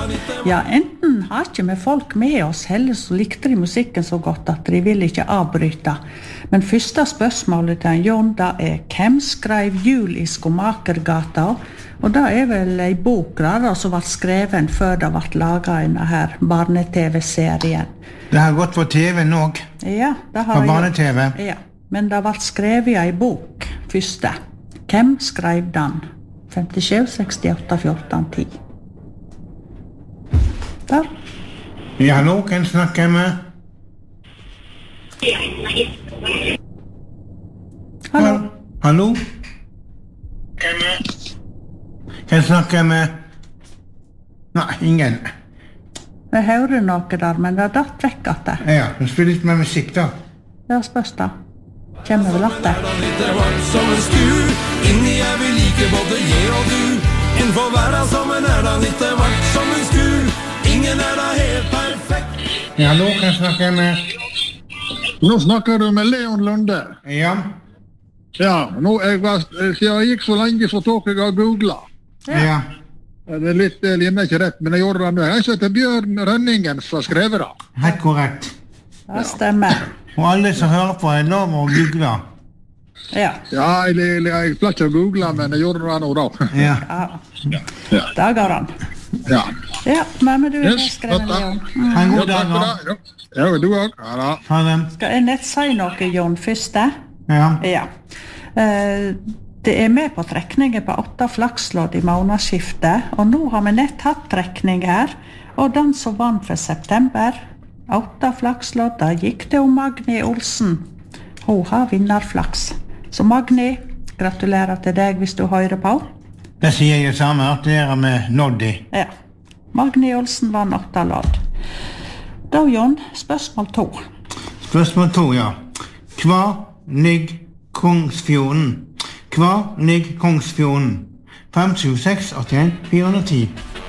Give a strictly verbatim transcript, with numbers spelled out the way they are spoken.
Ja, enten har ikke vi folk med oss, heller så likte de musikken så godt at de vil ikke avbryte. Men første spørsmålet til Jon, da er hvem skrev Jul i Skomakergata? Og det er vel en bok da, som var skreven før det ble laget en her barne-tv-serien. Det har gått på T V nå. Ja, det har på barne-tv. Ja, men det ble skrevet i en bok første. Hvem skrev den? femtisju, sekstiåtte, fjorten, ti. Der. Ja, hallo, hvem snakker jeg med? Hallo. Hallo? Hvem er? Hvem snakker jeg med? Nei, ingen. Jeg hører noe der, men det er datt vekk at det. Ja, du spiller litt med musikk da. Ja, spørs da. Kjemmer vel at det. Som en skur, inni er vi like både jeg og du. Innenfor verden som en er da litt vart som en skur. Ingen er da helt perfekt. Ja, hallo, hvem snakker jeg med? Nå snakker du med Leon Lunde. Ja. Ja, nå jeg var, siden jeg gikk så lenge så tok jeg av googla. Ja. Ja. Det er litt, det er ikke rett, men jeg gjorde det nå. Jeg heter Bjørn Rønningen som har skrevet det. Helt korrekt. Det stemmer. Og alle som hører på er lov å google. Ja. Ja, jeg, jeg, jeg pleier ikke å google, men jeg gjorde det nå da. Ja. Ja. Det går han. Ja. Ja, men du er Yes, skrevet, dette. Jon. Ha en god Ja, dag takk for da. det. Ja, ja, du også. Ja, da. Ha det. Skal jeg nett si noe, Jon, første? Ja. Ja. Eh, det er med på trekningen på åtte flakslodd i månedsskiftet, og nå har vi nett hatt trekning her, og den som vant for september, åtte flakslodd, da gikk det om Magni Olsen. Hun har vinnerflaks. Så Magni, gratulerer til deg hvis du hører på. Det sier jeg samme, at det er med Noddy. Ja. Magni Olsen vann åtte lodd. Da, Jon, spørsmål to. Spørsmål to, ja. Hva ligger Kongsfjorden? Hva ligger Kongsfjorden? fem sju seks åtte en fire ti.